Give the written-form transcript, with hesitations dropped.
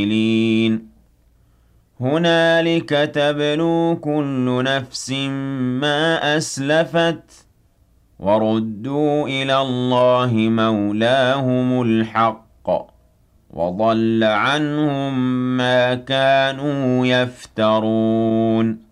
هُنَالِكَ تَبْلُو كُلُّ نَفْسٍ مَّا أَسْلَفَتْ وَرُدُّوا إِلَى اللَّهِ مَوْلَاهُمُ الْحَقِّ ۖ وَضَلَّ عَنْهُم مَّا كَانُوا يَفْتَرُونَ